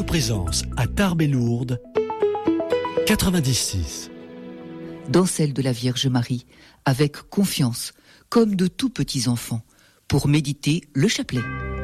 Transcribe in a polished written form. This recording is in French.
Présence à Tarbes et Lourdes, 96. Dans celle de la Vierge Marie, avec confiance, comme de tout petits enfants, pour méditer le chapelet.